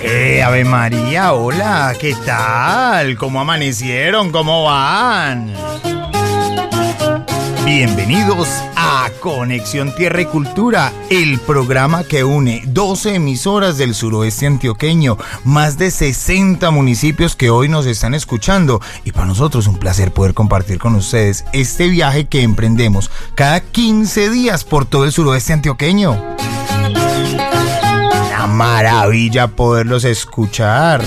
Ave María, hola, ¿qué tal? ¿Cómo amanecieron? ¿Cómo van? Bienvenidos a Conexión Tierra y Cultura, el programa que une 12 emisoras del suroeste antioqueño, más de 60 municipios que hoy nos están escuchando, y para nosotros un placer poder compartir con ustedes este viaje que emprendemos cada 15 días por todo el suroeste antioqueño. Una maravilla poderlos escuchar.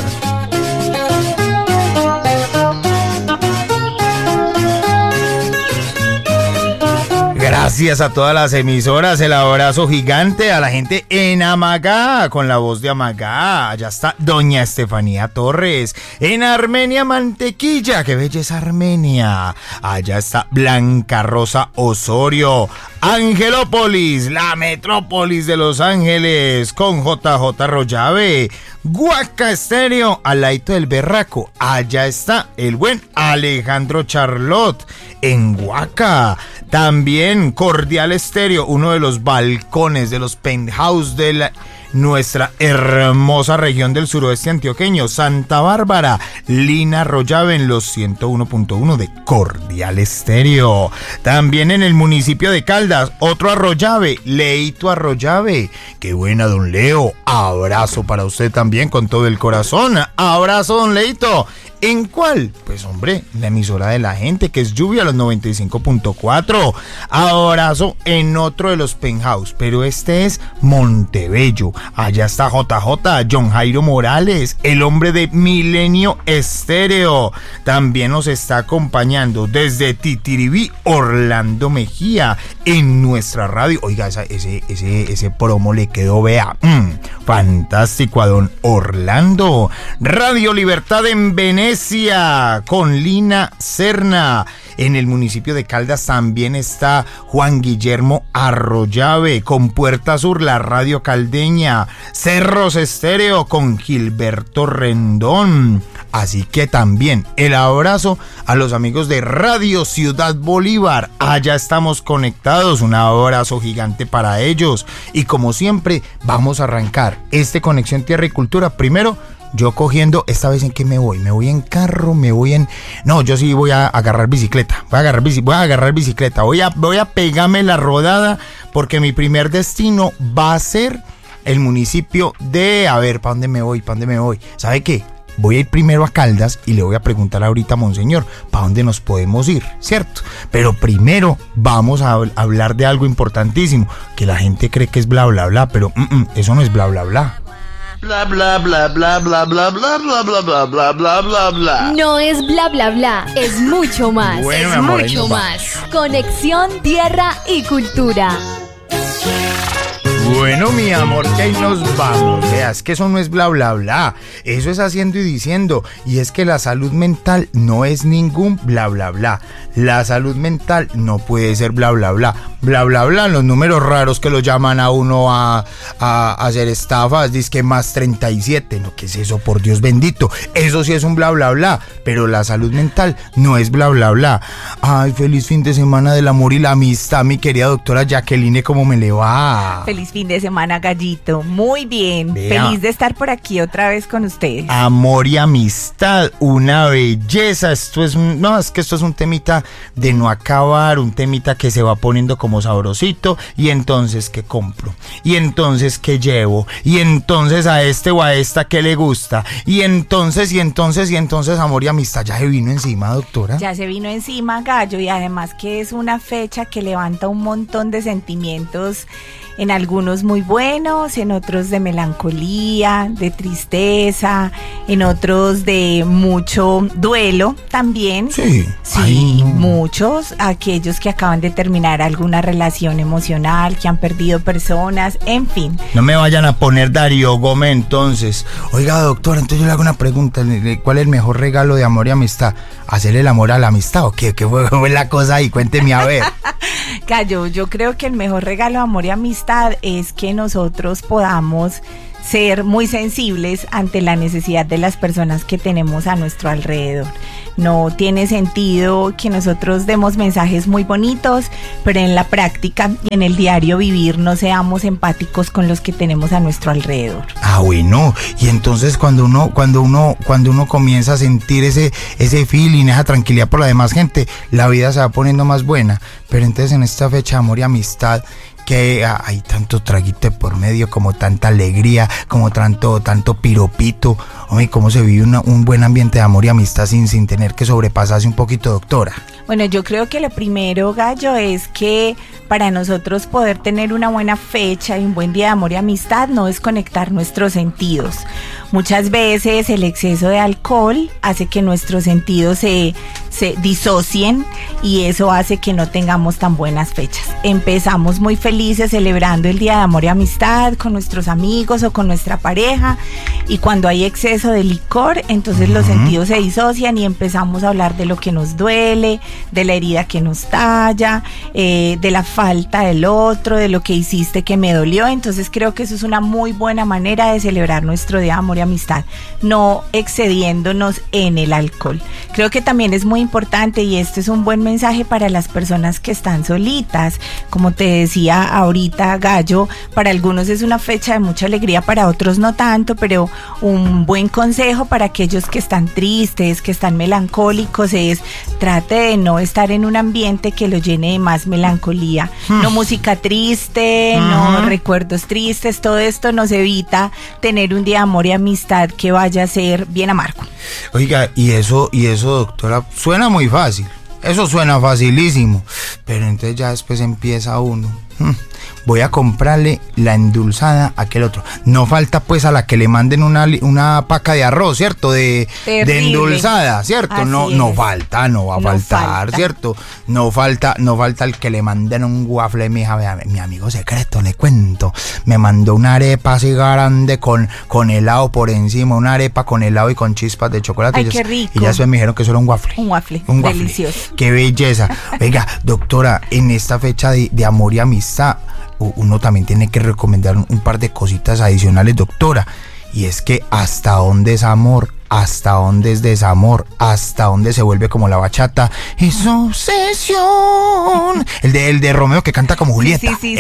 Gracias a todas las emisoras, el abrazo gigante a la gente en Amagá, con la voz de Amagá. Allá está Doña Estefanía Torres. En Armenia, Mantequilla, qué belleza Armenia. Allá está Blanca Rosa Osorio. Angelópolis, la metrópolis de Los Ángeles, con JJ Rollave. Guaca Estéreo, al ladito del Berraco. Allá está el buen Alejandro Charlotte en Guaca. También Cordial Estéreo, uno de los balcones de los penthouse de nuestra hermosa región del suroeste antioqueño. Santa Bárbara, Lina Rollave en los 101.1 de Cordial Estéreo. También en el municipio de Caldas, otro Arroyave, Leito Arroyave. Qué buena, don Leo. Abrazo para usted también con todo el corazón. Abrazo, don Leito. ¿En cuál? Pues hombre, la emisora de la gente, que es Lluvia, los 95.4. Abrazo en otro de los penthouse, pero este es Montebello. Allá está JJ, John Jairo Morales, el hombre de Milenio Estéreo. También nos está acompañando desde Titiribí, Orlando Mejía, en nuestra radio. Oiga, ese promo le quedó, vea, fantástico a don Orlando. Radio Libertad en Venecia, con Lina Serna. En el municipio de Caldas también está Juan Guillermo Arroyave, con Puerta Sur, la radio caldeña. Cerros Estéreo, con Gilberto Rendón. Así que también el abrazo a los amigos de Radio Ciudad Bolívar. Allá estamos conectados, un abrazo gigante para ellos. Y como siempre, vamos a arrancar este Conexión Tierra y Cultura. Primero, yo cogiendo, esta vez ¿en qué me voy? ¿Me voy en carro? ¿Me voy en...? No, yo sí voy a agarrar bicicleta. Voy a agarrar bicicleta. Voy a pegarme la rodada, porque mi primer destino va a ser el municipio de... A ver, ¿para dónde me voy? ¿Sabe qué? Voy a ir primero a Caldas y le voy a preguntar ahorita a Monseñor para dónde nos podemos ir, ¿cierto? Pero primero vamos a hablar de algo importantísimo, que la gente cree que es bla bla bla, pero eso no es bla bla bla. Bla bla bla bla bla bla bla bla bla bla bla bla bla bla. No es bla bla bla, es mucho más. Bueno, es amor, mucho más. Conexión Tierra y Cultura. Bueno, mi amor, que ahí nos vamos. Vea, es que eso no es bla bla bla. Eso es haciendo y diciendo. Y es que la salud mental no es ningún bla bla bla. La salud mental no puede ser bla bla bla. Bla bla bla, los números raros que lo llaman a uno a hacer estafas, dizque más 37. No, ¿qué es eso? Por Dios bendito. Eso sí es un bla bla bla. Pero la salud mental no es bla bla bla. Ay, feliz fin de semana del amor y la amistad, mi querida doctora Jacqueline, ¿cómo me le va? Feliz fin de semana, Gallito. Muy bien. Vea. Feliz de estar por aquí otra vez con ustedes. Amor y amistad, una belleza. Esto es un temita de no acabar, un temita que se va poniendo como sabrosito. Y entonces, ¿qué compro? Y entonces, ¿qué llevo? Y entonces, a este o a esta, ¿qué le gusta? Y entonces, amor y amistad, ¿ya se vino encima, doctora? Ya se vino encima, Gallo, y además que es una fecha que levanta un montón de sentimientos, en algunos muy buenos, en otros de melancolía, de tristeza, en otros de mucho duelo también. Sí. Sí, muchos, aquellos que acaban de terminar alguna relación emocional, que han perdido personas, en fin. No me vayan a poner Darío Gómez entonces. Oiga, doctora, entonces yo le hago una pregunta. ¿Cuál es el mejor regalo de amor y amistad? ¿Hacer el amor a la amistad o qué? ¿Qué fue la cosa ahí? Cuénteme a ver. Gallo, yo creo que el mejor regalo de amor y amistad es que nosotros podamos ser muy sensibles ante la necesidad de las personas que tenemos a nuestro alrededor. No tiene sentido que nosotros demos mensajes muy bonitos, pero en la práctica y en el diario vivir no seamos empáticos con los que tenemos a nuestro alrededor. Ah, bueno, y entonces cuando uno comienza a sentir ese feeling, esa tranquilidad por la demás gente, la vida se va poniendo más buena. Pero entonces en esta fecha de amor y amistad, que hay tanto traguito por medio, como tanta alegría, como tanto piropito. Hombre, ¿cómo se vive un buen ambiente de amor y amistad sin tener que sobrepasarse un poquito, doctora? Bueno, yo creo que lo primero, Gallo, es que para nosotros poder tener una buena fecha y un buen día de amor y amistad no es conectar nuestros sentidos. Muchas veces el exceso de alcohol hace que nuestros sentidos se disocien y eso hace que no tengamos tan buenas fechas. Empezamos muy felices celebrando el Día de Amor y Amistad con nuestros amigos o con nuestra pareja, y cuando hay exceso de licor, entonces los sentidos se disocian y empezamos a hablar de lo que nos duele, de la herida que nos talla, de la falta del otro, de lo que hiciste que me dolió. Entonces creo que eso es una muy buena manera de celebrar nuestro Día de Amor y Amistad, no excediéndonos en el alcohol. Creo que también es muy importante, y esto es un buen mensaje para las personas que están solitas. Como te decía ahorita, Gallo, para algunos es una fecha de mucha alegría, para otros no tanto, pero un buen consejo para aquellos que están tristes, que están melancólicos, es trate de no estar en un ambiente que lo llene de más melancolía. No música triste, no recuerdos tristes, todo esto nos evita tener un día de amor y amistad que vaya a ser bien amargo. Oiga, y eso, doctora, suena muy fácil. Eso suena facilísimo. Pero entonces ya después empieza uno. Voy a comprarle la endulzada a aquel otro. No falta pues a la que le manden una paca de arroz, ¿cierto? De endulzada, ¿cierto? Así No va a faltar, ¿cierto? No falta el que le manden un waffle. Mi hija, vea, mi amigo secreto, le cuento, me mandó una arepa así grande con helado por encima, una arepa con helado y con chispas de chocolate. Ay, qué rico. Y ya después me dijeron que eso era un waffle. Un waffle, delicioso. Qué belleza. Oiga, doctora, en esta fecha de amor y amistad, uno también tiene que recomendar un par de cositas adicionales, doctora. Y es que hasta dónde es amor, hasta dónde es desamor, hasta dónde se vuelve como la bachata. Es obsesión. El de Romeo que canta como Julieta. Sí,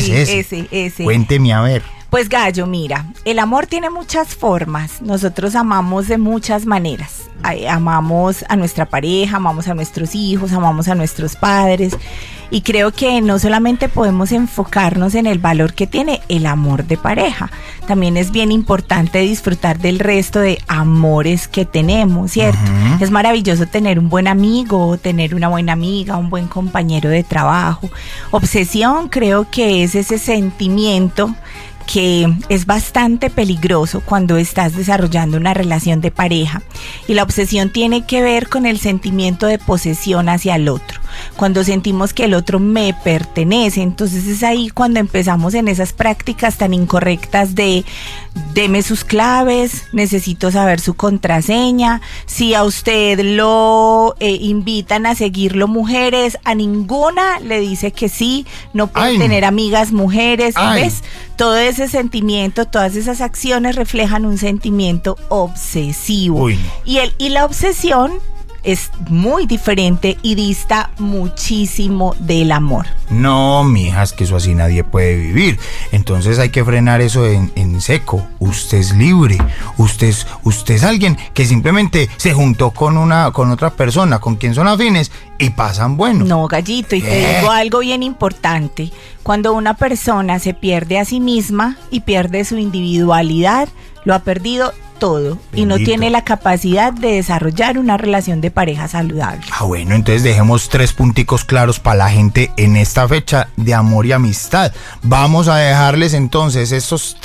ese. Cuénteme a ver. Pues Gallo, mira, el amor tiene muchas formas. Nosotros amamos de muchas maneras. Amamos a nuestra pareja, amamos a nuestros hijos, amamos a nuestros padres. Y creo que no solamente podemos enfocarnos en el valor que tiene el amor de pareja, también es bien importante disfrutar del resto de amores que tenemos, ¿cierto? Es maravilloso tener un buen amigo, tener una buena amiga, un buen compañero de trabajo. Obsesión creo que es ese sentimiento que es bastante peligroso cuando estás desarrollando una relación de pareja, y la obsesión tiene que ver con el sentimiento de posesión hacia el otro. Cuando sentimos que el otro me pertenece, entonces es ahí cuando empezamos en esas prácticas tan incorrectas de deme sus claves, necesito saber su contraseña. Si a usted lo invitan a seguirlo mujeres, a ninguna le dice que sí, no puede tener amigas mujeres. ¿Ves? Todo ese sentimiento, todas esas acciones reflejan un sentimiento obsesivo. Y la obsesión es muy diferente y dista muchísimo del amor. No, mija, es que eso así nadie puede vivir. Entonces hay que frenar eso en seco. Usted es libre. Usted es alguien que simplemente se juntó con otra persona con quien son afines y pasan bueno. No, Gallito, y te digo algo bien importante. Cuando una persona se pierde a sí misma y pierde su individualidad, lo ha perdido todo. Bendito. Y no tiene la capacidad de desarrollar una relación de pareja saludable. Bueno, entonces dejemos 3 punticos claros para la gente en esta fecha de amor y amistad. Vamos a dejarles entonces estas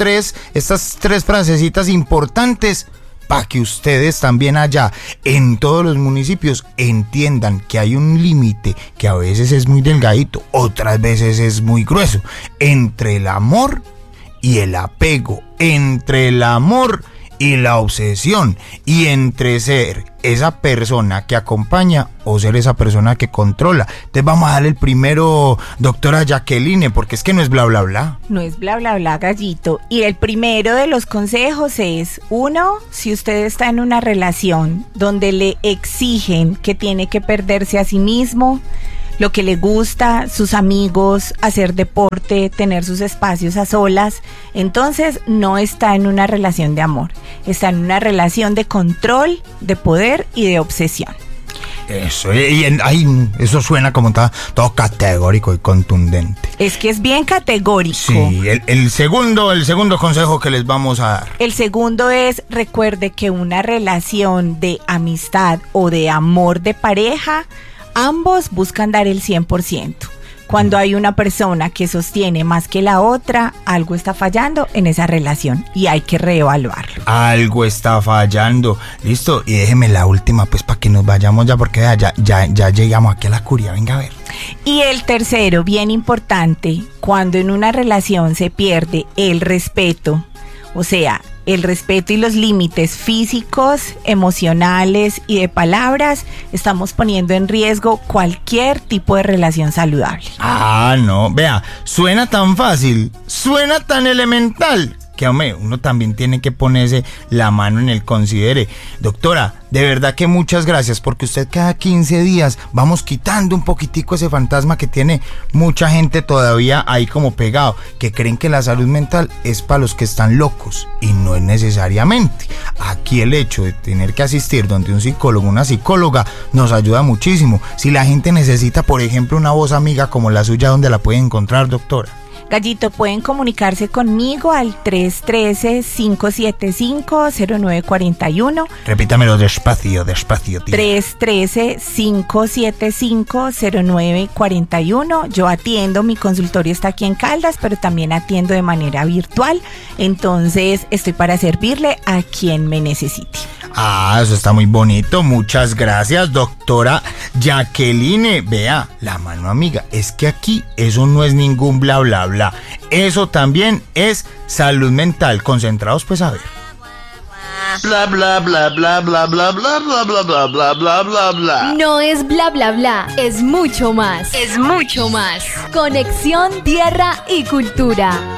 3 frasecitas importantes para que ustedes también allá en todos los municipios entiendan que hay un límite que a veces es muy delgadito, otras veces es muy grueso, entre el amor y el apego, entre el amor y la obsesión. Y entre ser esa persona que acompaña o ser esa persona que controla. Entonces vamos a darle el primero, doctora Jacqueline, porque es que no es bla bla bla. No es bla bla bla, Gallito. Y el primero de los consejos es, uno, si usted está en una relación donde le exigen que tiene que perderse a sí mismo, lo que le gusta, sus amigos, hacer deporte, tener sus espacios a solas, entonces no está en una relación de amor, está en una relación de control, de poder y de obsesión. Eso, eso suena como todo categórico y contundente. Es que es bien categórico. Sí, el segundo consejo que les vamos a dar. El segundo es, recuerde que una relación de amistad o de amor de pareja, ambos buscan dar el 100%. Cuando hay una persona que sostiene más que la otra, algo está fallando en esa relación y hay que reevaluarlo. Algo está fallando. Listo, y déjeme la última, pues, para que nos vayamos ya, porque ya llegamos aquí a la curia. Venga a ver. Y el tercero, bien importante, cuando en una relación se pierde el respeto, o sea, el respeto y los límites físicos, emocionales y de palabras, estamos poniendo en riesgo cualquier tipo de relación saludable. Ah, no, vea, suena tan fácil, suena tan elemental, que hombre, uno también tiene que ponerse la mano en el considere. Doctora, de verdad que muchas gracias, porque usted cada 15 días vamos quitando un poquitico ese fantasma que tiene mucha gente todavía ahí como pegado, que creen que la salud mental es para los que están locos, y no es necesariamente. Aquí el hecho de tener que asistir donde un psicólogo, una psicóloga, nos ayuda muchísimo. Si la gente necesita, por ejemplo, una voz amiga como la suya, ¿dónde la puede encontrar, doctora? Gallito, pueden comunicarse conmigo al 313-575-0941. Repítamelo despacio, tío. 313-575-0941. Yo atiendo, mi consultorio está aquí en Caldas, pero también atiendo de manera virtual. Entonces, estoy para servirle a quien me necesite. Ah, eso está muy bonito. Muchas gracias, doctora Jacqueline. Vea, la mano amiga, es que aquí eso no es ningún bla bla bla. Eso también es salud mental. Concentrados, pues, a ver. Bla bla bla bla bla bla bla bla bla bla bla bla bla bla. No es bla bla bla, es mucho más. Es mucho más. Conexión Tierra y Cultura.